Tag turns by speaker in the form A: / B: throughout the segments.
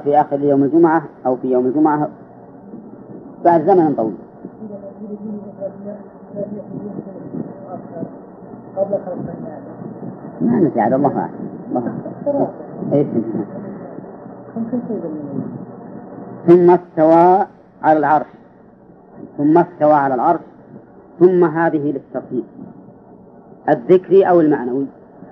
A: في آخر يوم الجمعة أو في يوم الجمعة بعد زمن طويل. ما نسي الله أعلم. ثم استوى على العرش، ثم استوى على العرش، ثم هذه للترتيب الذكري أو المعنوي.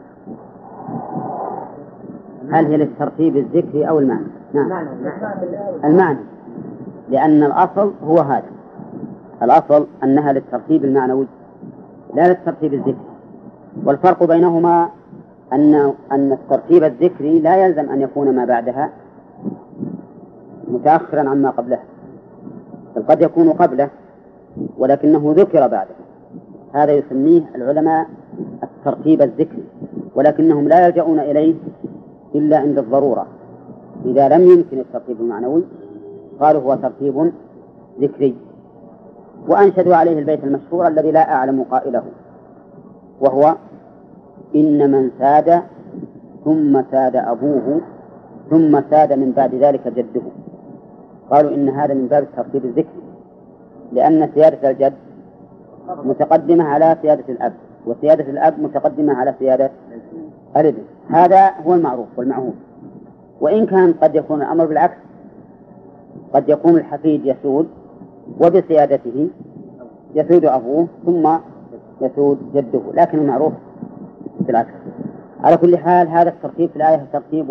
A: هل هي للترتيب الذكري أو المعنى؟ نعم المعنى، لأن الأصل هو هذا، الأصل أنها للترتيب المعنوي لا للترتيب الذكري. والفرق بينهما أن الترتيب الذكري لا يلزم أن يكون ما بعدها متأخرا عما قبله، بل قد يكون قبله ولكنه ذكر بعده، هذا يسميه العلماء الترتيب الذكري، ولكنهم لا يلجؤون إليه إلا عند الضرورة. إذا لم يمكن الترتيب المعنوي قالوا هو ترتيب ذكري. وأنشدوا عليه البيت المشهور الذي لا أعلم قائله، وهو إن من ساد ثم ساد أبوه ثم ساد من بعد ذلك جده. قالوا إن هذا من باب الترتيب الذكري، لأن سيادة الجد متقدمة على سيادة الأب، وسيادة الأب متقدمة على سيادة الابن. هذا هو المعروف والمعهود. وإن كان قد يكون الأمر بالعكس، قد يكون الحفيد يسود وبسيادته يسود أبوه ثم يسود جده، لكن المعروف بالعكس. على كل حال هذا الترتيب في الآية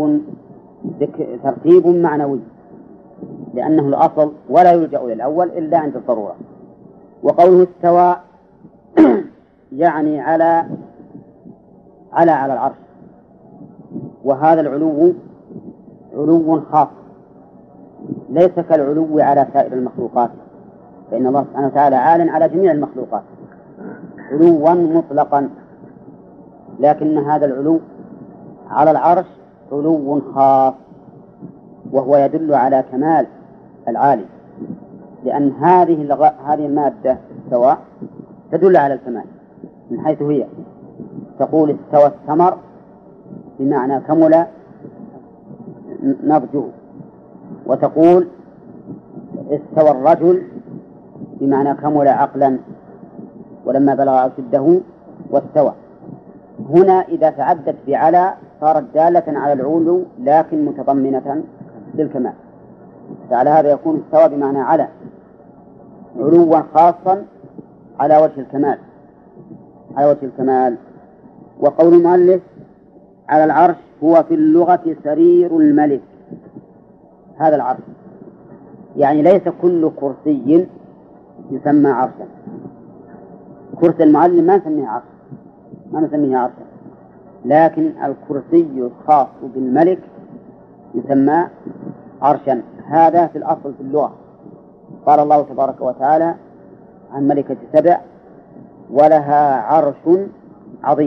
A: ترتيب معنوي، لأنه الأصل ولا يلجأ للأول إلا عند الضرورة. وقوله استوى يعني على العرش، وهذا العلو علو خاص ليس كالعلو على سائر المخلوقات، فإن الله سبحانه وتعالى عال على جميع المخلوقات علوا مطلقا، لكن هذا العلو على العرش علو خاص، وهو يدل على كمال العالي، لأن هذه المادة استوى تدل على الكمال من حيث هي. تقول استوى الثمر بمعنى كمل نضجه، وتقول استوى الرجل بمعنى كمل عقلا ولما بلغ أشده واستوى. هنا إذا تعدت بعلى صارت دالة على العلو لكن متضمنة للكمال، فعلى هذا يكون استوى بمعنى على علوا خاصا على وجه الكمال. وقول المؤلف على العرش هو في اللغة سرير الملك، هذا العرش يعني ليس كل كرسي يسمى عرشا. كرسي المعلم ما نسميه عرشا، لكن الكرسي الخاص بالملك يسمى عرشا. هذا في الأصل في اللغة. قال الله تبارك وتعالى عن ملكة سبع ولها عرش عظيم،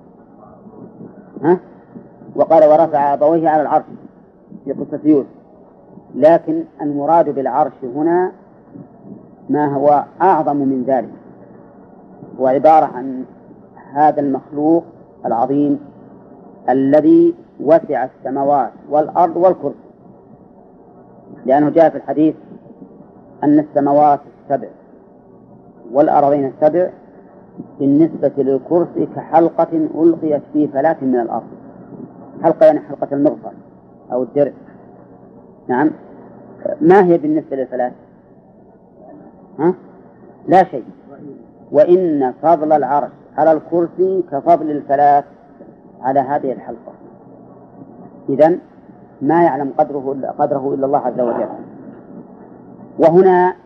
A: وقال ورفع أبويه على العرش في قصة يوسف. لكن المراد بالعرش هنا ما هو أعظم من ذلك، هو عبارة عن هذا المخلوق العظيم الذي وسع السماوات والأرض والكرسي، لأنه جاء في الحديث أن السماوات السبع والأرضين السبع بالنسبة للكرسي كحلقة ألقيت في فلاة من الأرض. حلقة يعني حلقة المغفر أو الدرع. نعم، ما هي بالنسبة للفلاة؟ لا شيء. وإن فضل العرش على الكرسي كفضل الفلاة على هذه الحلقة. إذن ما يعلم قدره إلا الله عز وجل. وهنا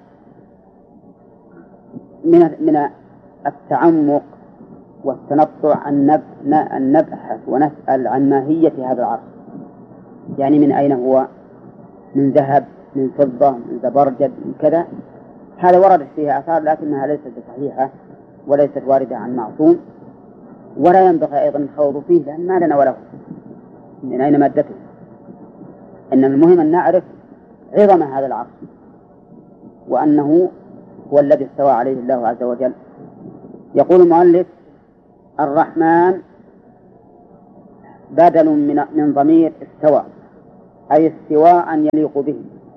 A: من التعمق والتنطع أن نبحث ونسأل عن ماهية هذا العرش، يعني من أين هو، من ذهب، من فضة، من زبرجد، من كذا. هذا وردت فيها آثار لكنها ليست صحيحة وليست واردة عن معصوم، ولا ينبغي أيضا الخوض فيه لأن ما لنا وله من أين مادته. إن المهم أن نعرف عظم هذا العرش وأنه هو الذي استوى عليه الله عز وجل. يقول المؤلف الرحمن بدل من ضمير استوى، أي استواء يليق به.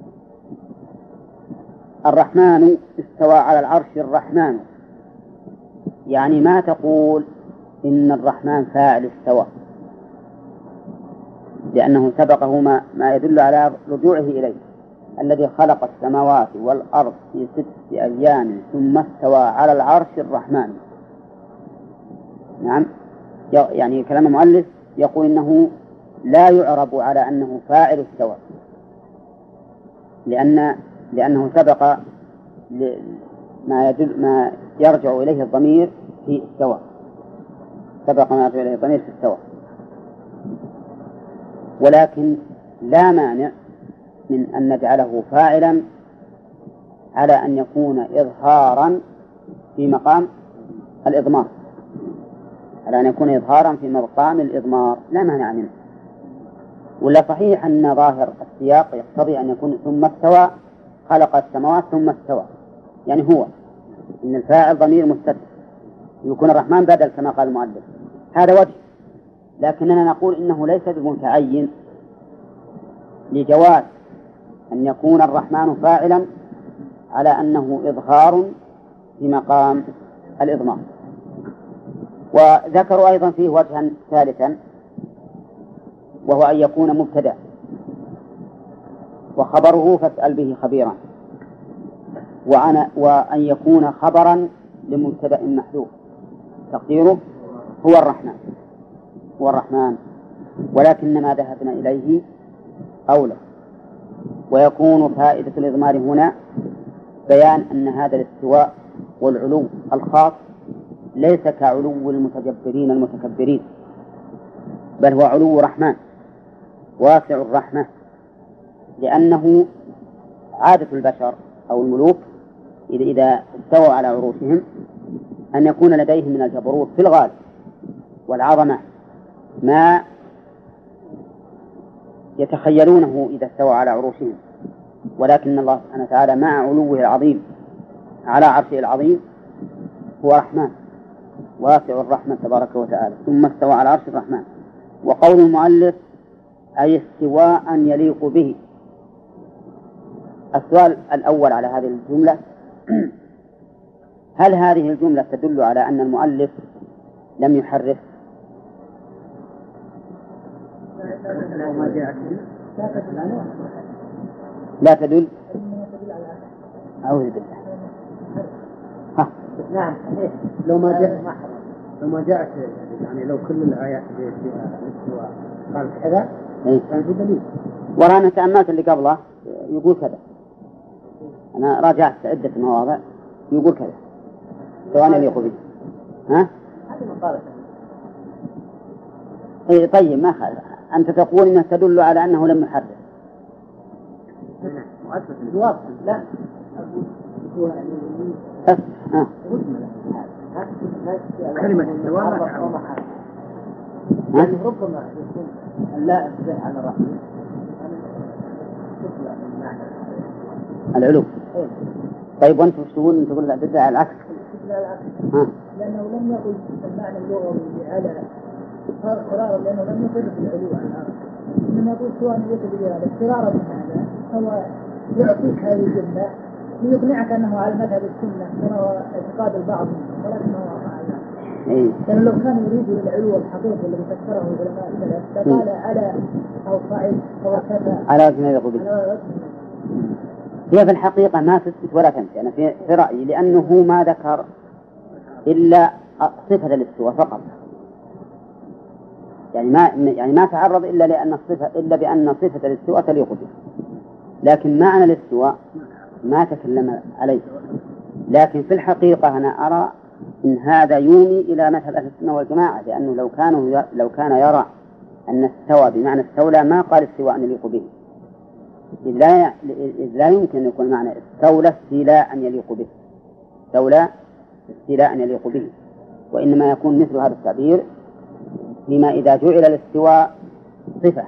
A: الرحمن استوى على العرش الرحمن، يعني ما تقول إن الرحمن فاعل استوى، لأنه سبقه ما يدل على رجوعه إليه، الذي خلق السماوات والأرض في 6 أيام ثم استوى على العرش الرحمن. نعم، يعني كلام المؤلف يقول إنه لا يعرب على أنه فاعل استوى، لأنه سبق ما يرجع إليه الضمير في استوى، سبق ما يرجع إليه الضمير في استوى. ولكن لا مانع من أن نجعله فاعلا على أن يكون إظهارا في مقام الإضمار، على أن يكون إظهارا في مقام الإضمار، لا مانع منه. ولا صحيح أن ظاهر السياق يقتضي أن يكون ثم استوى خلق السماوات ثم استوى، يعني هو إن الفاعل ضمير مستتر، يكون الرحمن بدل كما قال المؤلف، هذا وجه. لكننا نقول إنه ليس بمتعين لجواز أن يكون الرحمن فاعلا على أنه إظهار في مقام الإضمار. وذكروا أيضا فيه وجها ثالثا، وهو أن يكون مبتدأ وخبره فاسأل به خبيرا، وأن يكون خبرا لمبتدأ محذوف تقديره هو الرحمن، هو الرحمن، ولكن ما ذهبنا إليه أولى. ويكون فائدة الإضمار هنا بيان أن هذا الاستواء والعلو الخاص ليس كعلو المتجبرين المتكبرين، بل هو علو رحمن واسع الرحمة، لأنه عادة البشر أو الملوك إذا استووا على عروشهم أن يكون لديهم من الجبروت في الغالب والعظمة ما يتخيلونه إذا استوى على عروشهم، ولكن الله سبحانه وتعالى مع علوه العظيم على عرشه العظيم هو رحمن واسع الرحمة تبارك وتعالى، ثم استوى على عرش الرحمن. وقول المؤلف أي استواء يليق به. السؤال الأول على هذه الجملة: هل هذه الجملة تدل على أن المؤلف لم يحرف؟ لا تدل. أعوذ بالله.
B: نعم، لو ما جاءت يعني لو كل الآيات فيها الاستواء قالت كذا كان في دليل.
A: ورانا تأملت اللي قبله يقول كذا، أنا راجعت عدة مواضع يقول كذا سواء يليق به. ها؟ إيه طيب، ما خالف. أنت تقول إنها تدل على أنه لم يحرف.
B: لا
A: بس
B: كلمة استواء ربما يكون لا أصبح على رأسه
A: العلو. طيب وأنت وش تقول؟ تقول لا تدعي العكس.
C: لأنه لم يقل المعنى اللغوي على قرار، لأنه لم يقل في العلو عن الأرض، إنما يقول سواء يتبين على اضطرارا من هذا هو يعطيك هذه الجملة ليقنعك أنه على مذهب السنة كما هو اعتقاد البعض، ولكنه
A: إيه.
C: لأنه لو كان يريد العلو الحقيقي الذي فسره العلماء السلف فقال على أو صعيد أو كذا
A: على وجه يليق به. هي في الحقيقة ما تثبت ولا تنفي، أنا في رأيي، لأنه ما ذكر إلا صفة الاستواء فقط، يعني ما تعرض إلا بأن صفة الاستواء تليق به، لكن معنى الاستواء ما تكلم عليه. لكن في الحقيقة أنا أرى إن هذا يومي إلى مذهب أهل السنة والجماعة، لأنه لو كان يرى أن استوى بمعنى استولى ما قال استواء يليق به، إذ لا يمكن أن يكون معنى استولى استيلاء يليق به، استولى استيلاء يليق به، وإنما يكون مثل هذا التعبير فيما إذا جعل الاستواء صفة،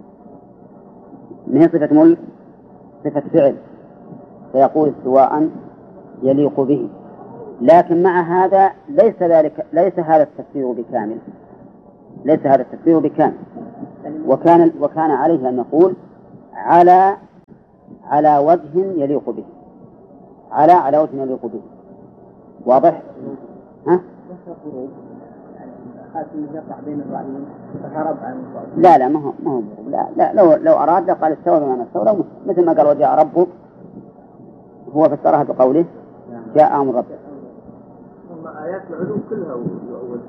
A: من صفة ملك، صفة فعل، فيقول استواء يليق به. لكن مع هذا ليس هذا التفسير بكامل، وكان عليه أن نقول على وجه يليق به، على وجه يليق به. واضح؟ ها؟ لا ما هو لا لو أراد لقال استوى بمعنى استوى، مثل ما قال وجاء ربك، هو فسرها بقوله جاء أمر ربك.
D: آيات العلوم كلها أول.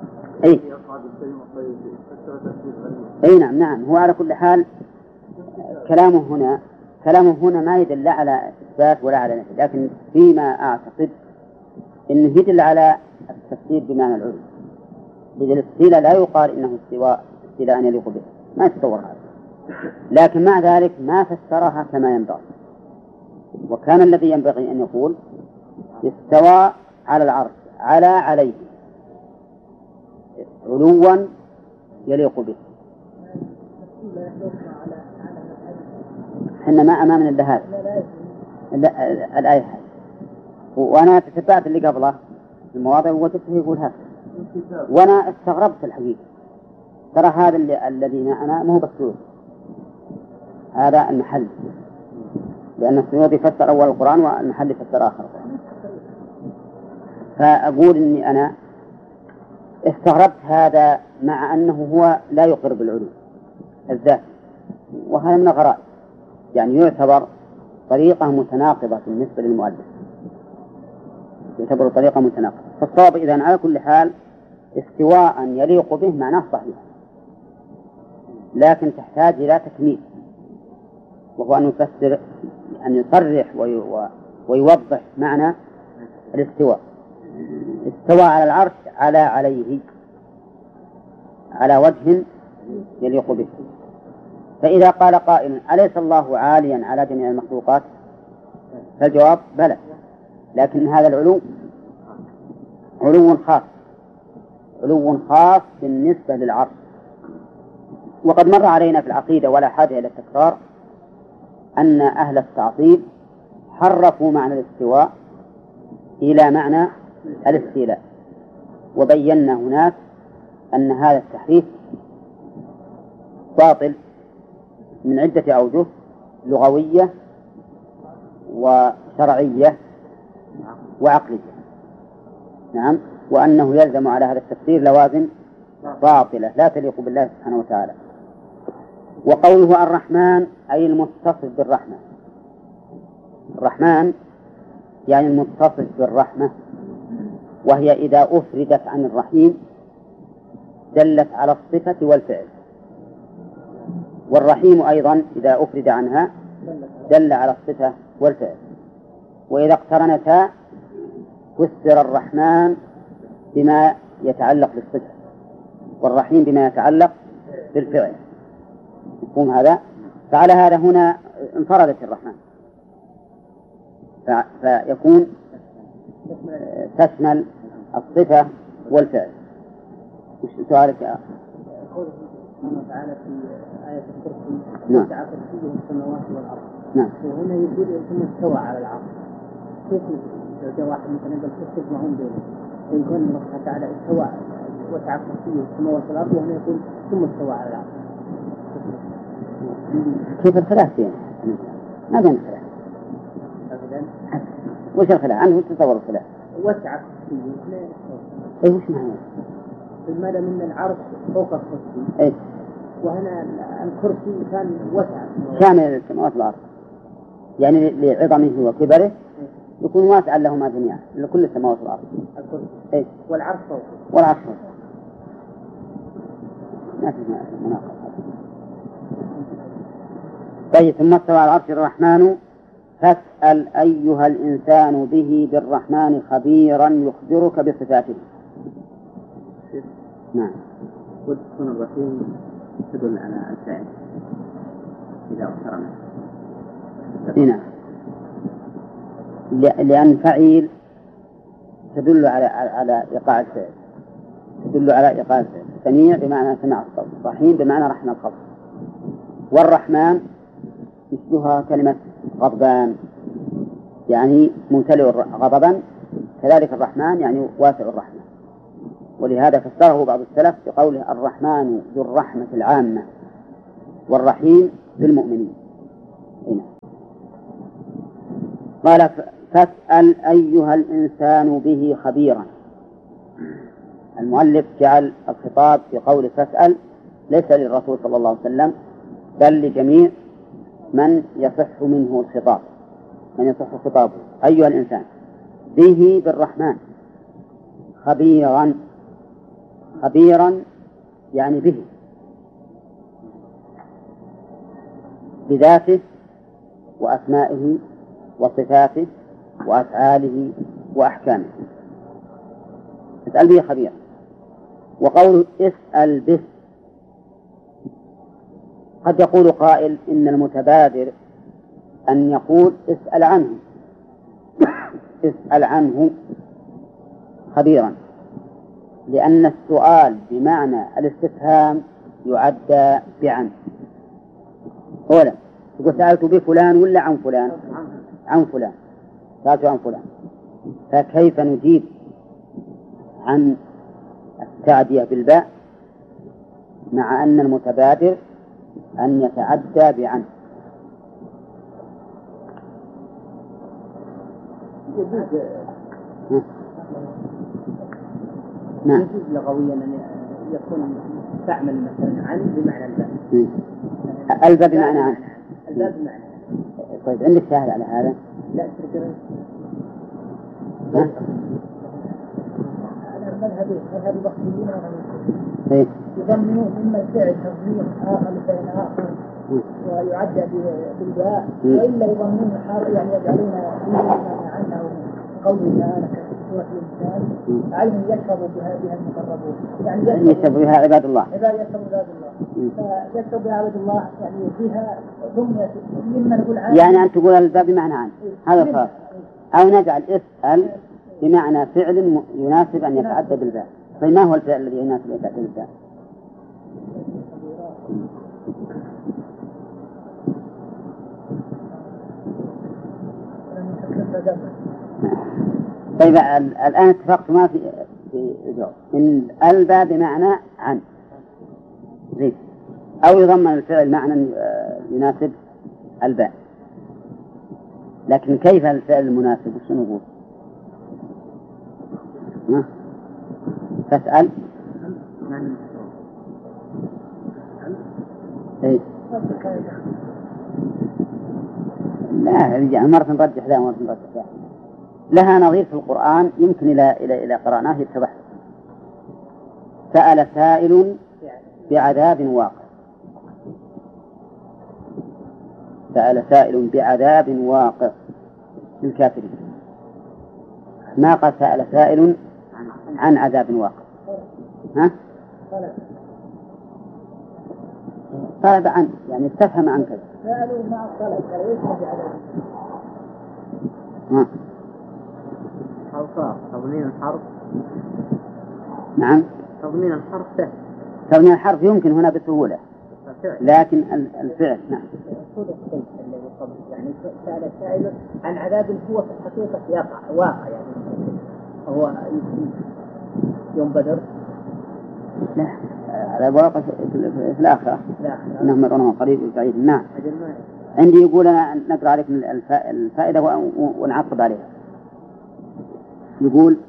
A: أي نعم. هو على كل حال كلامه هنا ما يدل على إثبات ولا على نفي، لكن فيما أعتقد إنه يدل على التفسير بمعنى العلوم. إذا الاستيلاء لا يقال إنه استيلاء يليق به، ما يتصور هذا، لكن مع ذلك ما فسرها كما ينبغي. وكان الذي ينبغي أن يقول استوى على العرش عليه علوا يليق به. حنا ما أمامنا إلا هذا الآية هذه، وأنا تتبعت اللي قبله المواضع وجدته يقول هذا، وأنا استغربت الحقيقة. ترى هذا الذي أنا مو بسيط، هذا المحل، لأن السيوطي فسر أول القرآن والمحل فسر آخر القرآن. فأقول إني أنا استغربت هذا مع أنه هو لا يقر بالعلو الذات، وهذا من الغرائب، يعني يعتبر طريقة متناقضة بالنسبة للمؤلف، يعتبر طريقة متناقضة. فالصواب إذن على كل حال استواء يليق به معناه صحيح، لكن تحتاج إلى تكميل، وهو أن يفسر، أن يصرح ويوضح معنى الاستواء. استوى على العرش عليه على وجه يليق به. فإذا قال قائل أليس الله عاليا على جميع المخلوقات؟ فالجواب بلى، لكن هذا العلو علو خاص بالنسبة للعرش. وقد مر علينا في العقيدة ولا حاجة إلى التكرار أن أهل التعطيل حرفوا معنى الاستواء إلى معنى الاستيلاء، وبينا هناك أن هذا التحريف باطل من عدة أوجه لغوية وشرعية وعقلية. نعم، وأنه يلزم على هذا التفسير لوازم باطلة لا تليق بالله سبحانه وتعالى. وقوله الرحمن أي المتصف بالرحمة، الرحمن يعني المتصف بالرحمة، وهي إذا أفردت عن الرحيم دلت على الصفة والفعل، والرحيم أيضا إذا أفرد عنها دل على الصفة والفعل. وإذا اقترنتا فسر الرحمن بما يتعلق بالصفة والرحيم بما يتعلق بالفعل. مفهوم هذا؟ فعلى هذا هنا انفردت الرحمن، فيكون تشمل الصفة والفعل. وش سؤالك يا
B: قوله سبحانه وتعالى في آية الكرسي وسع كرسيه السماوات والأرض.
A: نعم.
B: وهنا يقول ثم استوى على العرش. كيف لو جاء واحد مثلا يقول كيف تجمعون بينهم؟ ويقول الله سبحانه وتعالى استوى وسع كرسيه السماوات والأرض، وهنا يقول ثم استوى على العرش.
A: كيف الخلاف فيه؟ ما بين الخلاف. وش الخلاف؟ عنه تتصور الخلاف.
B: وسع كرسيه.
A: أي وش معناه؟
B: المدى من العرش فوق الكرسي.
A: إيه.
B: وهنا الكرسي كان وسع
A: شامل السماوات والأرض، يعني لعظمه وكبره يكون واسعا لهما جميعا لكل السماوات والأرض.
B: الكرسي.
A: إيه.
B: والعرش فوق.
A: والعرش فوق. ما في مناقضة. طيب، ثم استوى على العرش الرحمن فاسأل أيها الإنسان به بالرحمن خبيرا يخبرك بصفاته. نعم.
D: وتكون الرحيم تدل على الفعل إذا اقترنت.
A: نعم، لأن فعيل تدل على إيقاع الفعل، تدل على إيقاع الفعل. سميع بمعنى سمع الصوت، رحيم بمعنى رحم الخلق. والرحمن مثلها كلمة غضبان، يعني ممتلئ غضبا، كذلك الرحمن يعني واسع الرحمة. ولهذا فسره بعض السلف بقوله الرحمن ذو الرحمة العامة والرحيم بالمؤمنين. هنا. قال فاسأل أيها الإنسان به خبيرا. المؤلف جعل الخطاب في قول فاسأل ليس للرسول صلى الله عليه وسلم بل لجميع من يصح منه الخطاب، من يصح خطابه. أيها الإنسان به بالرحمن، خبيرا، خبيرا يعني به، بذاته وأسمائه وصفاته وأفعاله وأحكامه. اسأل به خبيرا. وقوله اسأل به، قد يقول قائل إن المتبادر أن يقول اسأل عنه اسأل عنه خبيرا، لأن السؤال بمعنى الاستفهام يعدى بعن. أولا تقول سألت بفلان ولا عن فلان؟ عن فلان، سألت عن فلان، فكيف نجيب عن التعدية بالباء مع أن المتبادر أن يتعدى بعن؟
B: نعم. يجوز لغويا أن يكون تعمل مثلا عن بمعنى الباء.
A: الباء بمعنى عن.
B: الباء بمعنى.
A: طيب عندك شاهد على هذا؟
B: لا مذهب البخاريين يضمنون إما الفعل تضمين آخر لفعل آخر ويعدى بالباء، وإلا يضمنون يعني يجعلون فيه عنه قوله تعالى سورة الإنسان عين يشرب بها المقربون، يعني
A: يشرب بها عباد الله،
B: يشرب عباد الله، فيشرب بها عباد الله يعني فيها ضمن مما نقول عنه،
A: يعني أن تقول الباء بمعنى عن، هذا صار. أو نجعل اسأل بمعنى فعل يناسب أن يتعدى بالباء. طيب ما هو الفعل الذي يناسب أن يتعدى بالباء؟ طيب الآن اتفقتما في الجواب إن الباء بمعنى عن زين، أو يضمن الفعل معنى يناسب الباء، لكن كيف الفعل المناسب؟ وش نقول؟ فاسأل إيه؟ لا يعني مرة نرجح لا مرة نرجح لا، لها نظير في القرآن يمكن إلى قرأناه يتضح. سأل سائل بعذاب واقع، سأل سائل بعذاب واقع للكافرين، ما قال سأل سائل عن عذاب واقع. ها؟ طلب عن يعني استفهم عن كذا.
C: سألوا مع الطلب فليس بعذاب.
B: خلصة تضمين الحرف.
A: نعم.
B: تضمين الحرف سهل.
A: تضمين الحرف يمكن هنا بسهولة، لكن الفعل نعم.
B: يعني سأل السائل عن عذاب هو في الحقيقة واقع يعني هو يوم بدر.
A: لا عذاب واقع في الآخرة، إنهم يرونه قريب بعيد. نعم. عندي يقول أنا نقرأ عليك الفائدة ونعقب عليها. يقول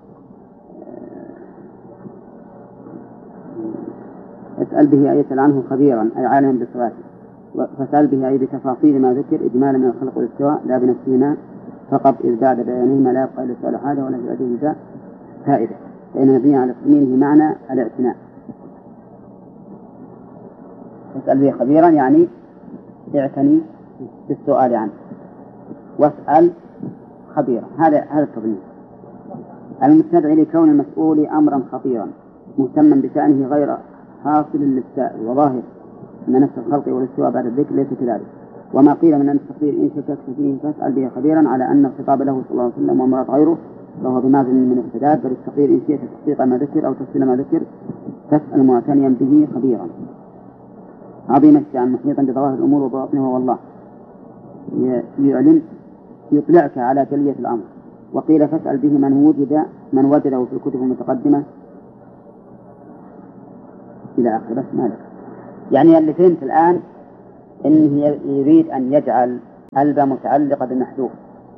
A: اسأل به أي يسأل عنه خبيرا أي عالما بصفاته، فسأل به أي بتفاصيل ما ذكر إجمالا من الخلق والاستواء لا بنفسهما فقط، إذ بعد بيانهما لا يبقى إلا سؤال حاجة ولا في أديه جاء فائدة، فإن نبني على تضمينه معنى الاعتناء. اسأل به خبيرا يعني اعتني بالسؤال عنه، واسأل خبيرا، هذا التضمين. المستدعي لكون المسؤول أمرا خطيرا مهتما بشأنه غير حاصل للسائل، وظاهر أن نفس الخلق والاستواء بعد الذكر ليس كذلك. وما قيل من أن التقدير إن شككت فيه فاسأل به خبيرا على أن الخطاب له صلى الله عليه وسلم ومراد غيره فهو بماذن من السداد، بل التقدير إن شئت تحقيق ما ذكر أو تفصيل ما ذكر فاسأل معتنيا به خبيرا عظيم الشأن محيطا بظواهر الأمور وبواطنها، والله يعلن يطلعك على جلية الأمر. وقيل فاسأل به من وجده في الكتب المتقدمة إلى آخر. بس مالك يعني اللي فهمت الآن إنه يريد أن يجعل البا متعلقة بمحذوف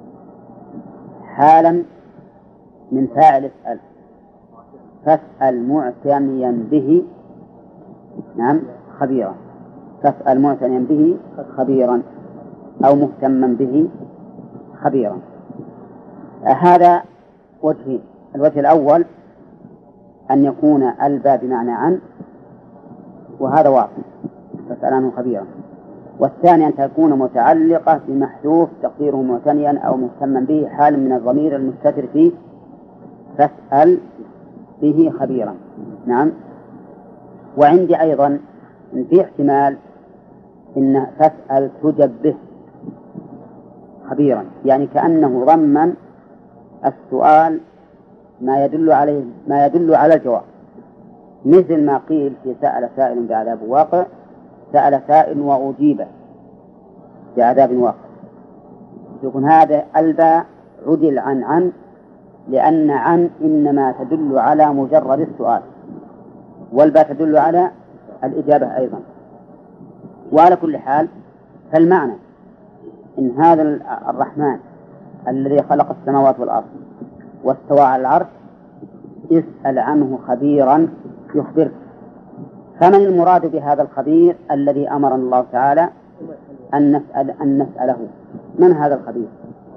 A: حالا من فاعل اسأل، فاسأل معتنيا به، نعم خبيرا، فاسأل معتنيا به خبيرا أو مهتما به خبيرا. هذا وجهين: الوجه الأول أن يكون البا بمعنى عن، وهذا واضح، فاسأل عنه خبيرا. والثاني أن تكون متعلقة بمحذوف تقديره معتنيا أو مهتما به حال من الضمير المستتر فيه فاسأل به خبيرا. نعم. وعندي أيضا إن في احتمال إن فاسأل تجب به خبيرا، يعني كأنه ضمن السؤال ما يدل على الجواب، مثل ما قيل في سأل سائل بعذاب واقع، سأل سائل وأجيب بعذاب واقع. يكون هذا الباء عدل عن، لأن عن إنما تدل على مجرد السؤال، والباء تدل على الإجابة أيضا. وعلى كل حال فالمعنى إن هذا الرحمن الذي خلق السماوات والأرض واستوى على العرش اسأل عنه خبيرا يخبرك. فمن المراد بهذا الخبير الذي أمرنا الله تعالى أن نسأله؟ من هذا الخبير؟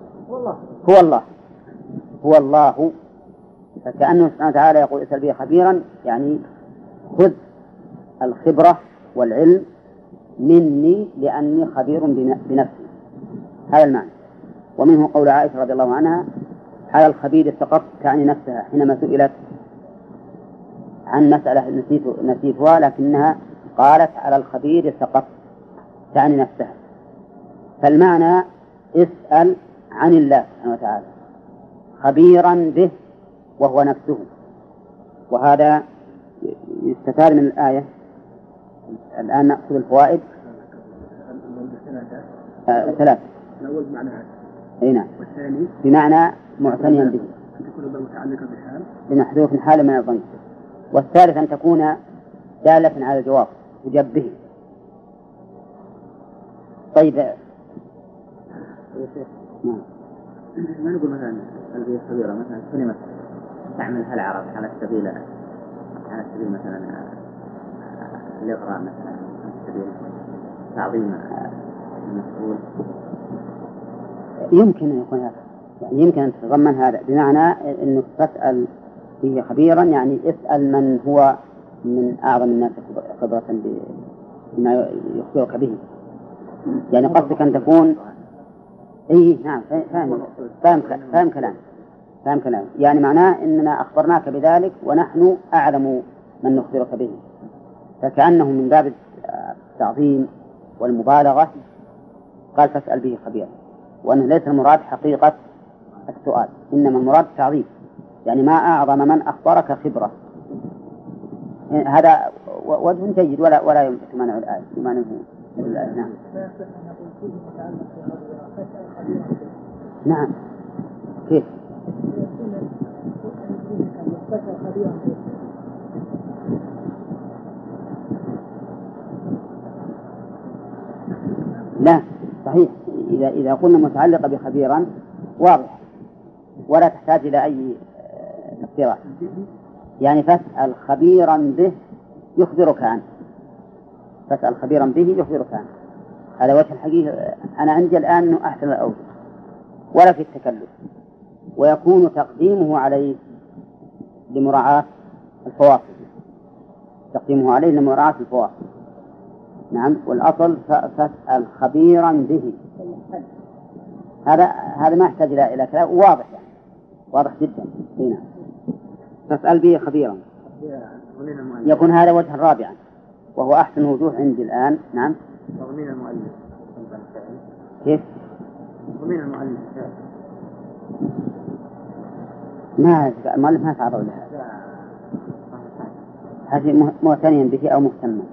A: هو الله. فكأنه سبحانه وتعالى يقول اسأل به خبيرا، يعني خذ الخبرة والعلم مني لأني خبير بنفسي. هذا المعنى. ومنه قول عائشة رضي الله عنها: على الخبير سقط، تعني نفسها حينما سئلت عن مسألة نسيتها، لكنها قالت على الخبير سقط، تعني نفسها. فالمعنى اسأل عن الله سبحانه وتعالى خبيرا به وهو نفسه. وهذا يستفاد من الآية. الآن نأخذ الفوائد. ثلاث.
D: الأول بمعنى
A: نعم.
D: والثاني
A: بمعنى معتنيا به،
D: أن تكون متعلقة بحال
A: بمحذوف حال من الضمير. والثالث أن تكون دالة على الجواب تجب به. طيب
D: ما نقول مثلا البيئة الصغيرة مثلا كلمة تعملها العرب على سبيل مثلا الإغراء، مثلا على سبيل تعظيم المسؤول.
A: يمكن أن يكون هذا، يعني يمكن أن تتضمن هذا بمعنى أنك تسأل به خبيرا، يعني اسأل من هو من أعظم الناس خبرة بما يخبرك به. يعني قصدك أن تكون نعم فاهم كلام يعني معناه أننا أخبرناك بذلك ونحن أعلم من نخبرك به، فكأنه من باب التعظيم والمبالغة قال فاسأل به خبيرا، وأنه ليس المراد حقيقة السؤال، إنما المراد تعظيم، يعني ما أعظم من أخبرك خبرة. هذا وجه جيد ولا يمنع الآية بمعنى نعم. كيف؟ لا صحيح، إذا قلنا متعلقة بخبيرا واضح ولا تحتاج إلى أي تفسيرات. يعني فاسأل خبيرا به يخبرك عنه، فاسأل خبيرا به يخبرك عنه. هذا وجه الحقيقة أنا عندي الآن أنه أحسن الأوجه ولا في التكلف، ويكون تقديمه عليه لمراعاة الفواصل، تقديمه عليه لمراعاة الفواصل. نعم. والأصل فاسأل خبيرا به، هذا ما يحتاج إلى كلام، واضح يعني واضح جدا. هنا فاسأل به خبيرا يكون هذا وجه رابعا وهو أحسن وجوه عندي الآن. نعم.
D: ومن المؤلف
A: كيف؟
D: ومن المؤلف
A: المؤلف ما تعرض لها، هذه معتنيا به أو مهتما.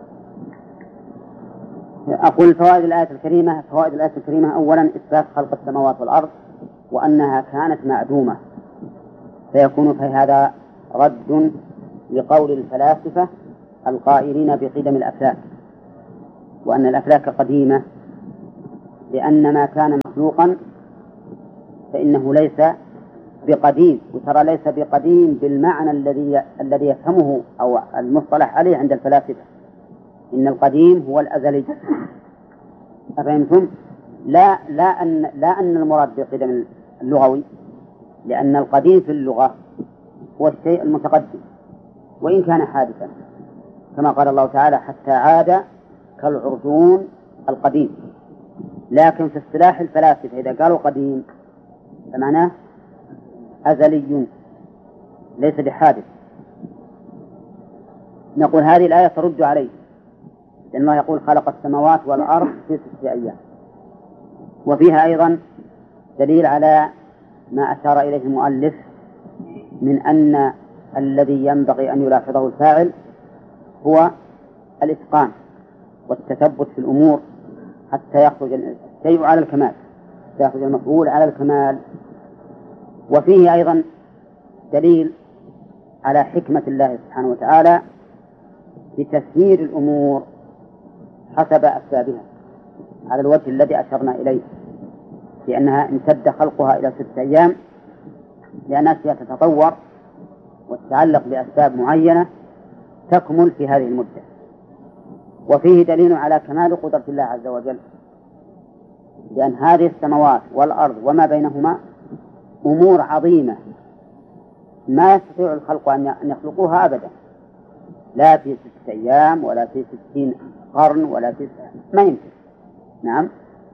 A: أقول فوائد الآية الكريمة أولا إثبات خلق السماوات والأرض وأنها كانت معدومة، فيكون في هذا رد لقول الفلاسفة القائلين بقدم الأفلاك، وأن الأفلاك قديمة، لأن ما كان مخلوقا فإنه ليس بقديم، وترى ليس بقديم بالمعنى الذي يفهمه أو المصطلح عليه عند الفلاسفة، إن القديم هو الأزلي. أفهمتم؟ لا أن المراد بالقدم اللغوي، لأن القديم في اللغة هو الشيء المتقدم وإن كان حادثا، كما قال الله تعالى حتى عاد كالعرجون القديم. لكن في اصطلاح الفلاسفة إذا قالوا قديم فمعناه أزلي ليس بحادث. نقول هذه الآية ترد عليه، لأن الله يقول خلق السماوات والأرض في 6 أيام. وفيها أيضا دليل على ما أشار إليه المؤلف من أن الذي ينبغي أن يلاحظه الفاعل هو الإتقان والتثبت في الأمور حتى يخرج الشيء على الكمال، يأخذ المفعول على الكمال. وفيه أيضا دليل على حكمة الله سبحانه وتعالى بتسيير الأمور حسب أسبابها على الوجه الذي أشرنا إليه، لأنها امتد خلقها إلى 6 أيام لأن أشياء تتطور وتتعلق بأسباب معينة تكمل في هذه المدة. وفيه دليل على كمال قدرة الله عز وجل، لأن هذه السماوات والأرض وما بينهما أمور عظيمة ما يستطيع الخلق أن يخلقوها أبدا، لا في 6 أيام ولا في 60 قرن ولا في ما يمكن. نعم،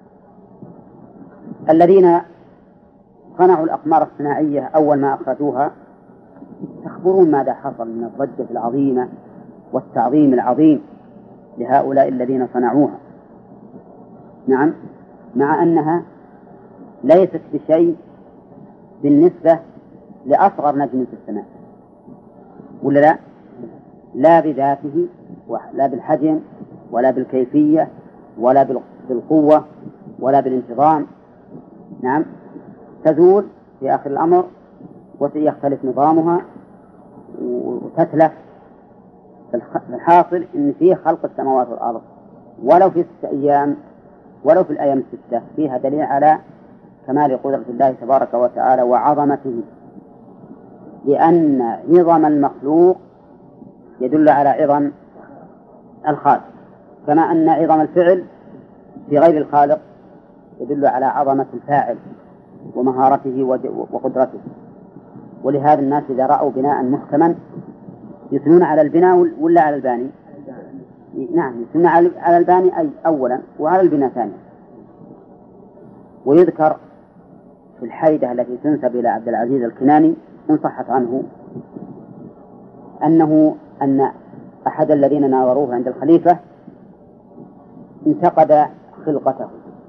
A: الذين صنعوا الأقمار الصناعية أول ما أخرجوها تخبرون ماذا حصل من الضجة العظيمة والتعظيم العظيم لهؤلاء الذين صنعوها. نعم، مع أنها ليست بشيء بالنسبة لأصغر نجم في السماء، ولا لا؟ لا بذاته ولا بالحجم ولا بالكيفية ولا بالقوة ولا بالانتظام. نعم، تزول في آخر الأمر ويختلف نظامها وتتلف. الحاصل إن فيه خلق السماوات والأرض ولو في 6 أيام ولو في الأيام 6 فيها دليل على كمال قدرة الله تبارك وتعالى وعظمته، لأن عظم المخلوق يدل على عظم الخالق، كما أن عظم الفعل في غير الخالق يدل على عظمة الفاعل ومهارته وقدرته. ولهذا الناس إذا رأوا بناء محكما يثنون على البناء ولا على الباني؟ نعم، يثنون على الباني أي أولا وعلى البناء ثانيا. ويذكر في الحيدة التي تنسب إلى عبد العزيز الكناني إن صحت عنه أن أحد الذين ناظروه عند الخليفة انتقد خلقته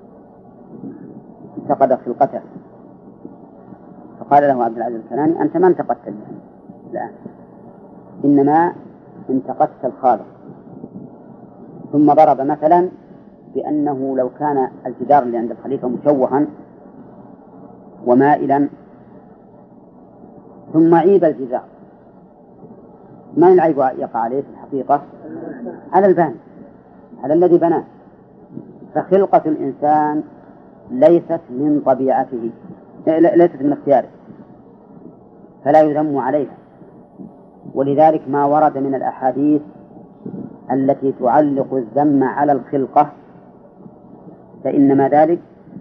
A: فقال له عبد العزيز الكناني أنت ما انتقدتني الآن، إنما انتقدت الخالق. ثم ضرب مثلا بأنه لو كان الجدار اللي عند الخليفة مشوها ومائلا ثم عيب الجدار، ما العيب يقع عليه في الحقيقة؟ على الباني، على الذي بناه. فخلقة الإنسان ليست من طبيعته، ليست من اختياره، فلا يذم عليها. ولذلك ما ورد من الأحاديث التي تعلق الذم على الخلقة فإنما ذلك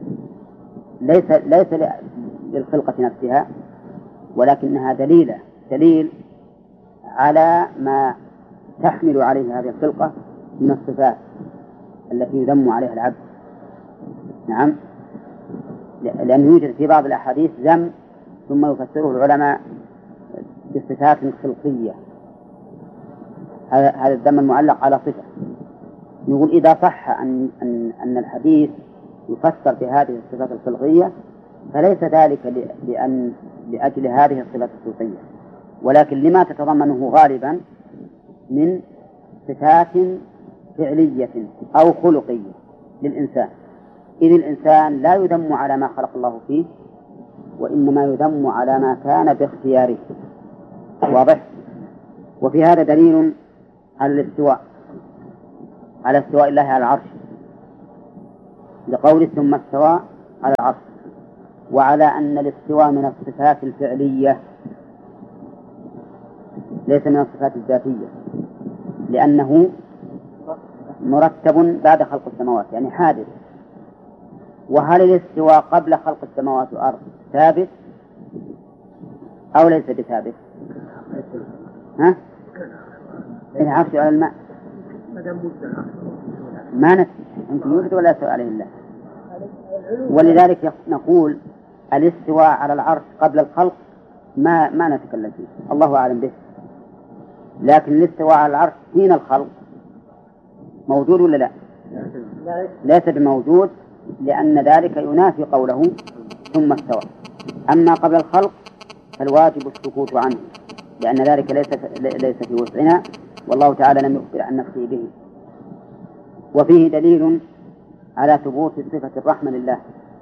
A: ليس للخلقة نفسها، ولكنها دليل على ما تحمل عليه هذه الخلقة من الصفات التي يذم عليها العبد. نعم، لأنه يوجد في بعض الأحاديث ذم ثم يفسره العلماء بصفات خلقية، هذا الذم المعلق على صفة. نقول إذا صح أن الحديث يفسر بهذه الصفات الخلقية فليس ذلك لأجل هذه الصفات الخلقية، ولكن لما تتضمنه غالبا من صفات فعلية أو خلقية للإنسان، إذ الإنسان لا يذم على ما خلق الله فيه وإنما يذم على ما كان باختياره. واضح؟ وفي هذا دليل على الاستواء، على استواء الله على العرش لقوله ثم استوى على العرش، وعلى أن الاستواء من الصفات الفعلية ليس من الصفات الذاتية، لأنه مرتب بعد خلق السماوات يعني حادث. وهل الاستواء قبل خلق السماوات والأرض ثابت أو ليس بثابت؟ العرش على الماء ما نفسه يمكن يوجد ولا يستوى عليه الله. ولذلك نقول الاستواء على العرش قبل الخلق ما نتكلم فيه، الله أعلم به. لكن الاستواء على العرش حين الخلق موجود ولا لا؟ ليس بموجود، لأن ذلك ينافي قوله ثم استوى. أما قبل الخلق فالواجب السكوت عنه، لأن ذلك ليس في وسعنا، والله تعالى لم يخبر عن نفسه به. وفيه دليل على ثبوت صفة الرحمة لله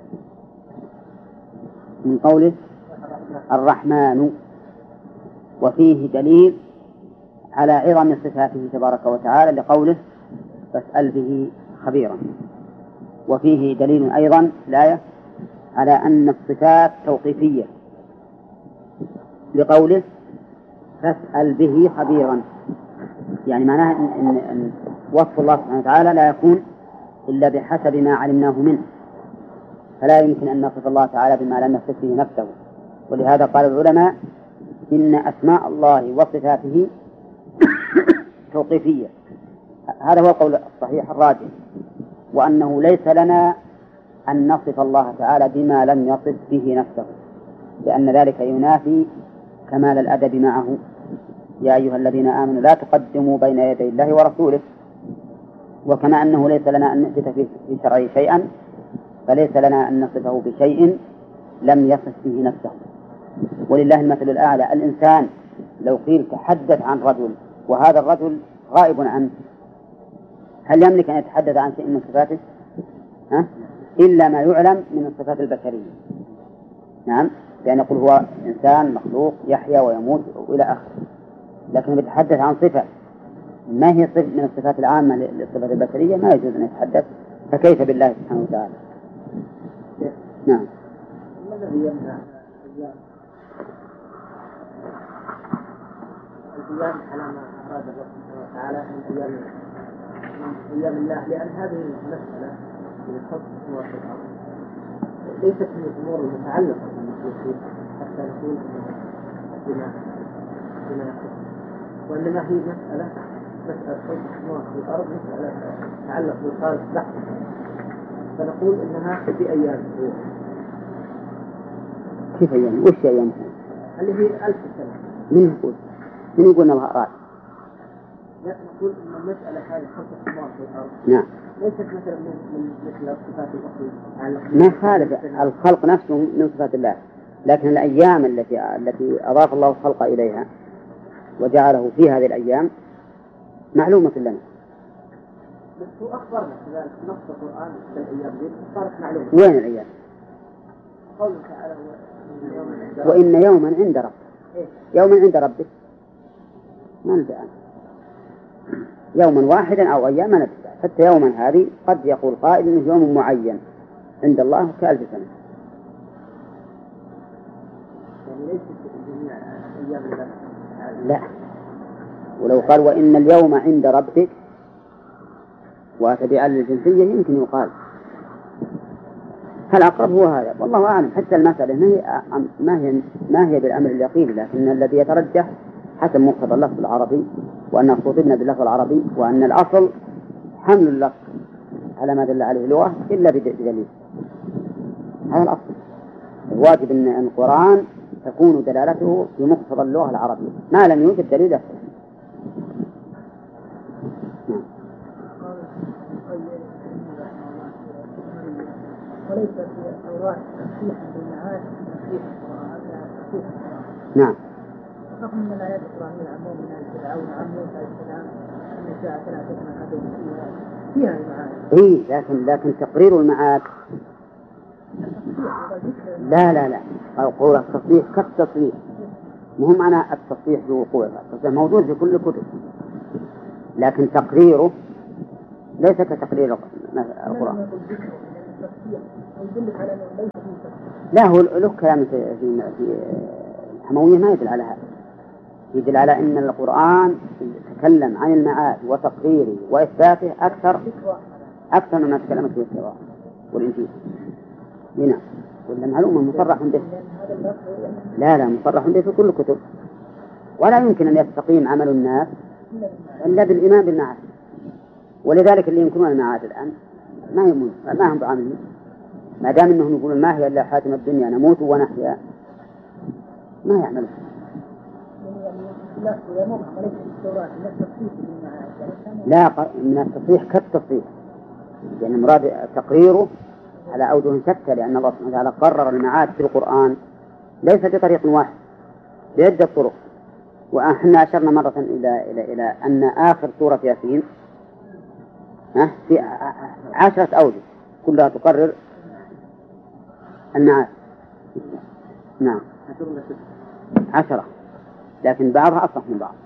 A: من قوله الرحمن، وفيه دليل على عظم صفاته تبارك وتعالى لقوله فاسأل به خبيرا. وفيه دليل أيضا الآية على أن الصفات توقيفية لقوله فاسأل به خبيرا، يعني معناه أن وصف الله سبحانه وتعالى لا يكون إلا بحسب ما علمناه منه، فلا يمكن أن نصف الله تعالى بما لم يصف به نفسه. ولهذا قال العلماء إن أسماء الله وصفاته توقيفية، هذا هو القول الصحيح الراجح، وأنه ليس لنا أن نصف الله تعالى بما لم يصف به نفسه، لأن ذلك ينافي كمال الأدب معه. يا أيها الذين آمنوا لا تقدموا بين يدي الله ورسوله. وكما أنه ليس لنا أن نثبت في شرعه شيئا، فليس لنا أن نصفه بشيء لم يصف به نفسه. ولله المثل الأعلى. الإنسان لو قيل تحدث عن رجل وهذا الرجل غائب عنه، هل يملك أن يتحدث عن شيء من صفاته؟ إلا ما يعلم من الصفات البشرية. نعم، لأن يقول هو إنسان مخلوق يحيا ويموت وإلى آخره، لكن يتحدث عن صفة ما هي صفة من الصفات العامة للصفات البشرية ما يجوز أن يتحدث، فكيف بالله سبحانه وتعالى؟ نعم.
C: الذي يمنع القيام على ما أراد الله سبحانه وتعالى من أيام الله، لأن هذه المسألة من الخلق السماوات والأرض ليست من الأمور المتعلقة بالمخلوقين حتى نقول بما يخص، وإنما هي مسألة خلق السماوات والأرض، مسألة تتعلق بالخالق بحت، فنقول إنها في أيام.
A: كيف أيام؟ وش أيام؟
C: اللي هي 1000 سنة.
A: من يقول الله أراد؟
C: لا، نقول إن المسألة هذه خلق السماوات والأرض
A: نعم
C: ليست مثلا من مثل الصفات الأخرى.
A: ما خالف الخلق نفسه من صفات الله، لكن الأيام التي أضاف الله الخلق إليها وجعله في هذه الأيام معلومة لنا.
C: بس هو أخبرنا كذلك نص القرآن في الأيام دي صارت معلومة.
A: وين الأيام؟
C: قوله تعالى
A: وإن يوما عند ربك. يوما عند ربك ما ندري عنه، يوما واحدا أو أيام ما ندري، حتى يوما هذه قد يقول قائل إنه يوم معين عند الله ك1000 سنة.
C: يعني ليس جميع أيام الله.
A: لا، ولو قال وإن اليوم عند ربك وأتبع الجنسية يمكن يقال، فالأقرب هو هذا والله أعلم. حتى المسألة ما هي بالأمر اليقين، لكن الذي يترجح حسب مقتضى اللفظ العربي، وأن خطبنا باللفظ العربي، وأن الأصل حمل اللفظ على ما دل عليه اللغة إلا بدليل. هذا الأصل. الواجب أن القرآن تكون دلالته في مقتضى اللغة العربية، ما لم يوجد دليل أصل.
C: وليس في التوراة تصحيح بالمعاد تصحيح القرآن.
A: نعم.
C: رغم من الآيات القرآنية عموم من فرعون عن موسى عليه السلام أن الساعة لا تكمن عدو فيها المعاد.
A: لكن تقرير المعاد لا قول التصحيح كالتصحيح، مهم معنى التصحيح بوقوعه. التصحيح موجود في كل الكتب، لكن تقريره ليس كتقرير القرآن. لا، هو له كلام في الحموية ما يدل على هذا، يدل على أن القرآن تكلم عن المعاد وتقريره وإثباته أكثر مما تكلمت به التوراة والإنجيل. هنا ولا معلومة مصرح به؟ لا مصرح به في كل الكتب، ولا يمكن أن يستقيم عمل الناس إلا بالإيمان بالمعاد. ولذلك اللي ينكرون المعاد الآن ما هم بعاملين، ما دام أنهم يقولون ما هي إلا حياتنا الدنيا نموت ونحيا، ما يعملون. لا، من التصحيح كالتصحيح، يعني مراد تقريره على أوجه شتى، لأن الله سبحانه وتعالى قرر المعاد في القرآن ليس بطريق واحد، بعدة طرق. وإحنا أشرنا مرة إلى أن آخر سورة ياسين في 10 أوجه كلها تقرر المعاد. نعم 10، لكن بعضها أصح من بعض.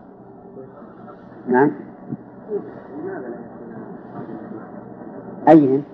A: نعم. أيهم؟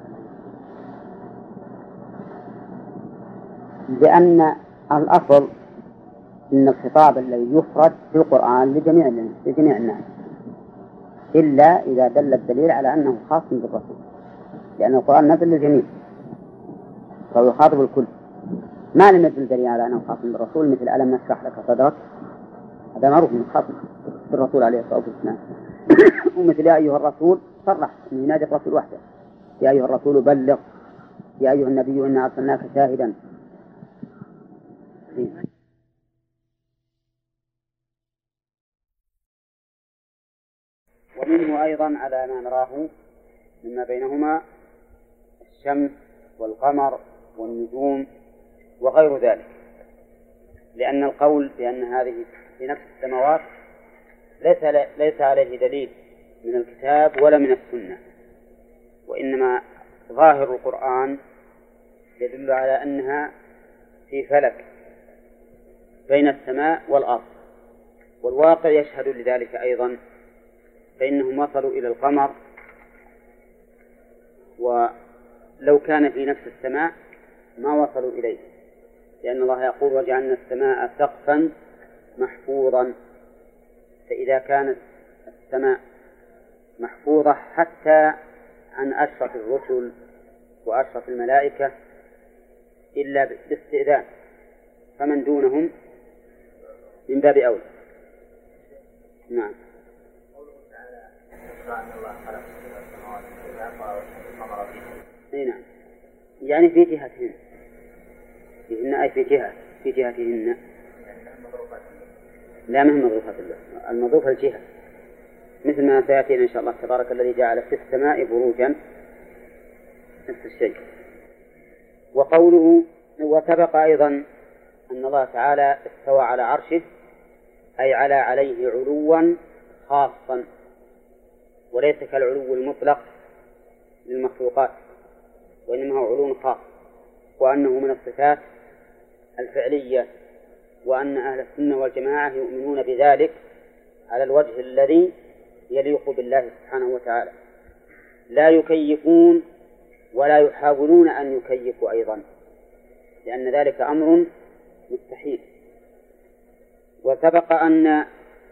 A: لأن الأصل أن الخطاب الذي يفرد في القرآن لجميع الناس، إلا إذا دل الدليل على أنه خاص بالرسول، لأن القرآن نزل للجميع فهو يخاطب الكل. ما لم يدل دليل على أنه خاص بالرسول، مثل ألم نشرح لك صدرك، هذا معروف من خاص بالرسول عليه الصلاة والسلام. ومثل يا أيها الرسول صرح أنه ينادي الرسول وحده، يا أيها الرسول بلغ، يا أيها النبي إنا أرسلناك شاهدا. ومنه أيضا على ما نراه مما بينهما الشمس والقمر والنجوم وغير ذلك، لأن القول بأن هذه في نفس السماوات ليس عليه دليل من الكتاب ولا من السنة، وإنما ظاهر القرآن يدل على أنها في فلك بين السماء والأرض، والواقع يشهد لذلك أيضا، فإنهم وصلوا إلى القمر، ولو كان في نفس السماء ما وصلوا إليه، لأن الله يقول وجعلنا السماء سقفا محفوظا. فإذا كانت السماء محفوظة حتى عن أشرف الرسل وأشرف الملائكة إلا باستئذان، فمن دونهم من باب أولى. نعم. نعم، يعني في جهتهن، فيهن أي في جهتهن، لا مهم مضروفة الله، المضروفة الجهة، مثل ما سيأتينا إن شاء الله تبارك الذي جعل في السماء بروجا، نفس الشيء. وقوله وسبق أيضا أن الله تعالى استوى على عرشه، أي عليه علوا خاصا، وليس كالعلو المطلق للمخلوقات، وإنما هو علو خاص، وأنه من الصفات الفعلية، وأن أهل السنة والجماعة يؤمنون بذلك على الوجه الذي يليق بالله سبحانه وتعالى، لا يكيفون ولا يحاولون أن يكيفوا أيضا، لأن ذلك أمر مستحيل. وسبق أن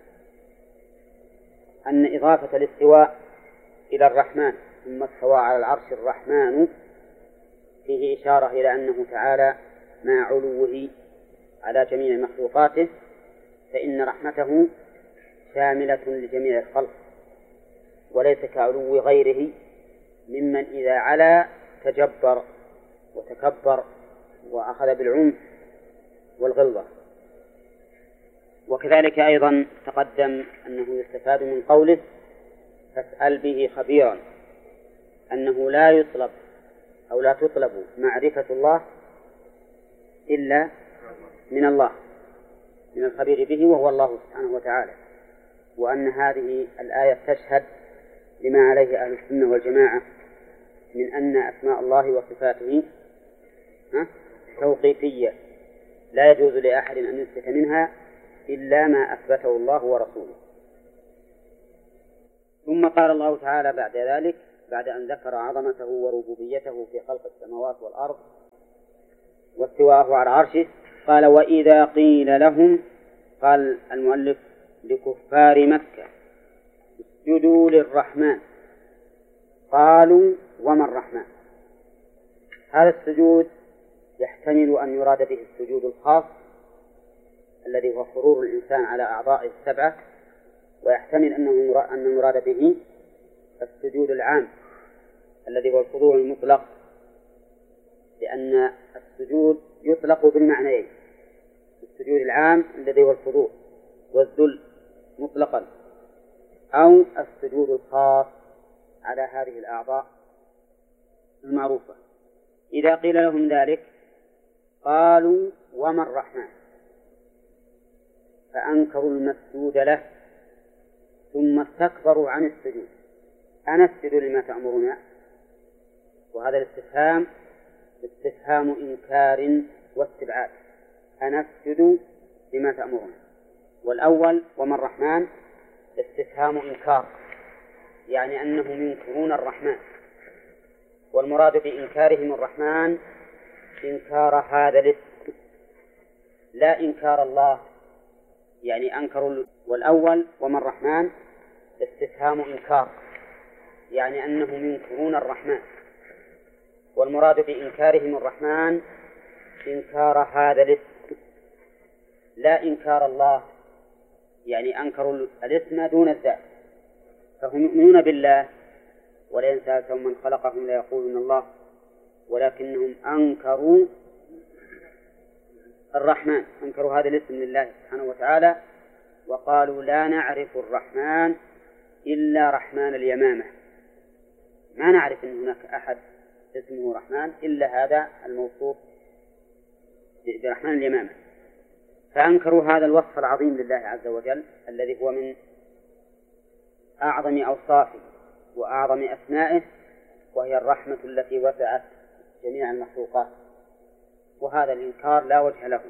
A: إضافة الاستواء إلى الرحمن ثم استوى على العرش الرحمن فيه إشارة إلى أنه تعالى مع علوه على جميع مخلوقاته، فإن رحمته شاملة لجميع الخلق، وليس كعلو غيره ممن إذا علا تجبر وتكبر وأخذ بالعنف والغلظة. وكذلك أيضا تقدم أنه يستفاد من قوله فاسأل به خبيرا، أنه لا يطلب أو لا تطلب معرفة الله إلا من الله، من الخبير به وهو الله سبحانه وتعالى، وأن هذه الآية تشهد لما عليه أهل السنة والجماعة من أن أسماء الله وصفاته توقيفية، لا يجوز لأحد أن يثبت منها إلا ما أثبته الله ورسوله. ثم قال الله تعالى بعد ذلك بعد أن ذكر عظمته وربوبيته في خلق السماوات والأرض واستواءه على عرشه قال وإذا قيل لهم قال المؤلف لكفار مكة اسجدوا للرحمن قالوا وما الرحمن. هذا السجود يحتمل أن يراد به السجود الخاص الذي هو خرور الإنسان على أعضائه السبعة، ويحتمل أن يراد به السجود العام الذي هو الخضوع المطلق، لأن السجود يطلق بالمعنيين، السجود العام الذي هو الخضوع والذل مطلقا، أو السجود الخاص على هذه الأعضاء المعروفة. إذا قيل لهم ذلك قالوا وما الرحمن، فأنكروا المسجود له ثم استكبروا عن السجود. أنسجد لما تأمرنا؟ وهذا الاستفهام استفهام إنكار واستبعاد، أنسجد لما تأمرنا. والأول وما الرحمن استفهام إنكار، يعني أنهم ينكرون الرحمن، والمراد بإنكارهم الرحمن إنكار هذا الاسم لا إنكار الله، يعني أنكروا. والأول وما الرحمن استفهام إنكار، يعني أنهم ينكرون الرحمن، والمراد بإنكارهم الرحمن إنكار هذا الاسم لا إنكار الله، يعني أنكروا الاسم دون الذات. فهم يؤمنون بالله ولئن سألتهم من خلقهم ليقولون الله، ولكنهم أنكروا الرحمن، أنكروا هذا الاسم لله سبحانه وتعالى، وقالوا لا نعرف الرحمن إلا رحمن اليمامة، ما نعرف أن هناك أحد اسمه رحمن إلا هذا الموصوف برحمن اليمامة. فأنكروا هذا الوصف العظيم لله عز وجل الذي هو من أعظم أوصافه وأعظم أسمائه، وهي الرحمة التي وسعت جميع المخلوقات. وهذا الإنكار لا وجه له،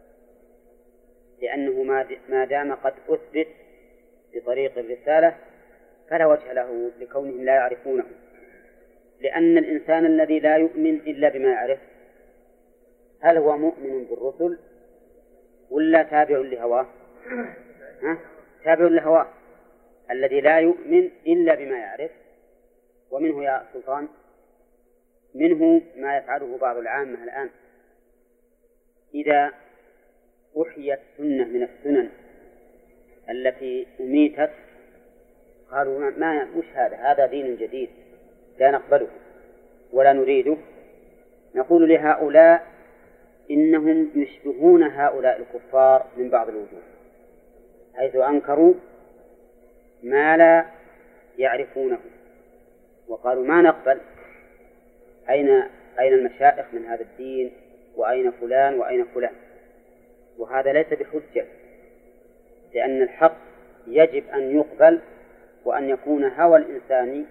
A: لأنه ما دام قد أثبت بطريق الرسالة فلا وجه له لكونهم لا يعرفونه، لأن الإنسان الذي لا يؤمن إلا بما يعرف هل هو مؤمن بالرسل ولا تابع لهواه؟ تابع لهواه. الذي لا يؤمن إلا بما يعرف، ومنه يا سلطان منه ما يفعله بعض العامة الآن، إذا أحيت سنة من السنن التي أميتت قالوا ما وش هذا دين جديد لا نقبله ولا نريده. نقول لهؤلاء إنهم يشبهون هؤلاء الكفار من بعض الوجوه، حيث أنكروا ما لا يعرفونه وقالوا ما نقبل، أين المشائخ من هذا الدين، وأين فلان وأين فلان. وهذا ليس بحجة، لأن الحق يجب أن يقبل وأن يكون هوى الإنسان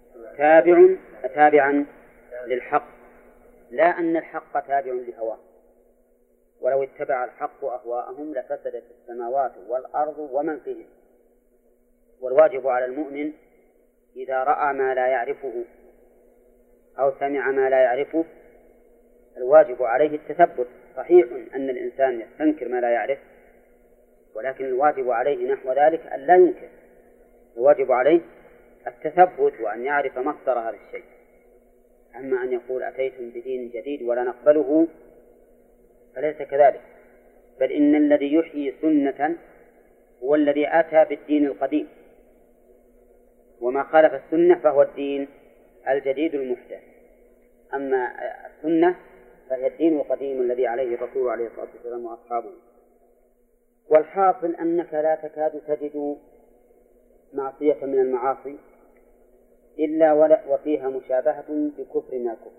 A: تابعا للحق، لا أن الحق تابع لهواه. ولو اتبع الحق أهواءهم لفسدت السماوات والأرض ومن فيهن. والواجب على المؤمن إذا رأى ما لا يعرفه أو سمع ما لا يعرفه الواجب عليه التثبت. صحيح أن الإنسان يستنكر ما لا يعرف، ولكن الواجب عليه نحو ذلك أن لا ينكر، الواجب عليه التثبت وأن يعرف مصدر هذا الشيء. أما أن يقول أتيتم بدين جديد ولا نقبله فليس كذلك، بل إن الذي يحيي سنة هو الذي أتى بالدين القديم، وما خالف السنة فهو الدين الجديد المحدث. أما السنة فهي الدين القديم الذي عليه الرسول عليه الصلاة والسلام وأصحابه. والحاصل أنك لا تكاد تجد معصية من المعاصي إلا وفيها مشابهة بكفر من الكفر.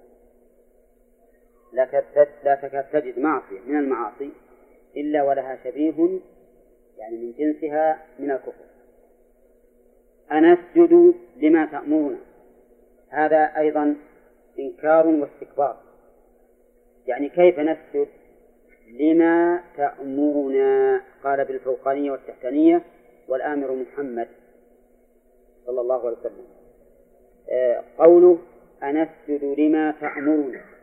A: لا تكاد تجد معصية من المعاصي إلا ولها شبيه يعني من جنسها من الكفر. أنسجد لما تأمرنا، هذا أيضا إنكار واستكبار، يعني كيف نسجد لما تأمرنا؟ قال بالفوقانية والتحتانية والآمر محمد، صلى الله عليه وسلم. قوله أنسجد لما تأمرنا،